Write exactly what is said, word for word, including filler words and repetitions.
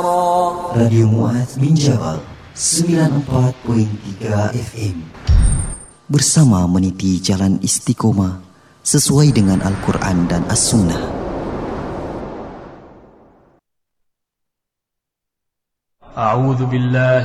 Radio Mu'adz bin Jabal sembilan puluh empat perpuluhan tiga F M bersama meniti jalan istiqomah sesuai dengan Al-Quran dan As-Sunnah. A'udzu billahi